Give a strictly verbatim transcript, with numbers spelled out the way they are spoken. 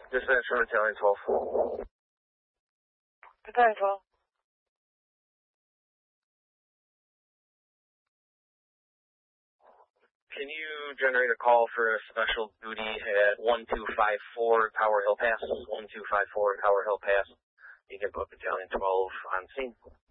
Dispatch from Battalion twelve. Battalion twelve. Can you generate a call for a special duty at one two five four Tower Hill Pass? one two five four Tower Hill Pass. You can put Battalion twelve on scene.